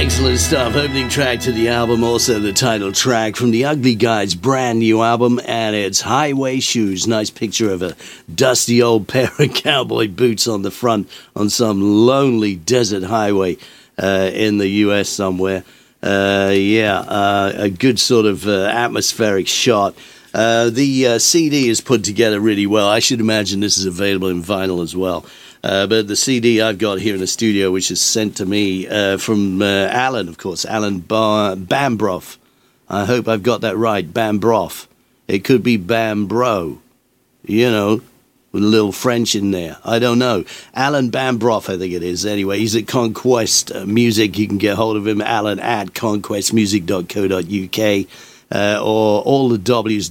Excellent stuff. Opening track to the album, also the title track from the Ugly Guys' brand new album, and it's Highway Shoes. Nice picture of a dusty old pair of cowboy boots on the front on some lonely desert highway in the US somewhere. A good sort of atmospheric shot. The CD is put together really well. I should imagine this is available in vinyl as well. But the CD I've got here in the studio, which is sent to me from Alan, of course, Alan Bambroff. I hope I've got that right, Bambroff. It could be Bambro, you know, with a little French in there. I don't know. Alan Bambroff, I think it is. Anyway, he's at Conquest Music. You can get hold of him, Alan at conquestmusic.co.uk. Or all the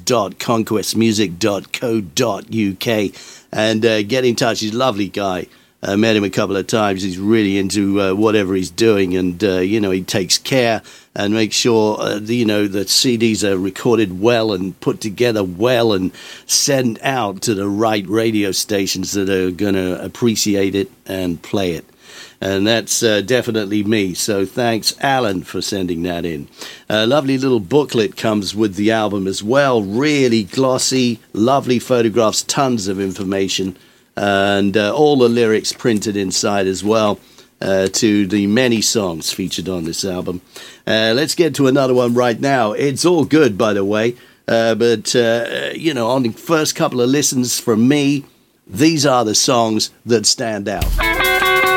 w's.conquestmusic.co.uk, and get in touch. He's a lovely guy. Met him a couple of times. He's really into whatever he's doing, and he takes care and makes sure that CDs are recorded well and put together well and sent out to the right radio stations that are going to appreciate it and play it. And that's definitely me. So thanks, Alan, for sending that in. A lovely little booklet comes with the album as well. Really glossy, lovely photographs, tons of information, and all the lyrics printed inside as well to the many songs featured on this album. Let's get to another one right now. It's all good, by the way. But on the first couple of listens from me, these are the songs that stand out.